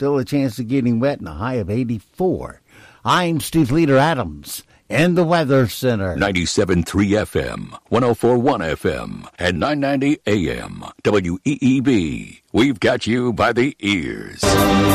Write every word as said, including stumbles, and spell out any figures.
still a chance of getting wet and a high of eighty-four. I'm Steve Leader Adams in the Weather Center. ninety-seven point three F M, one oh four point one F M, and nine ninety A M. W E E B. We've got you by the ears.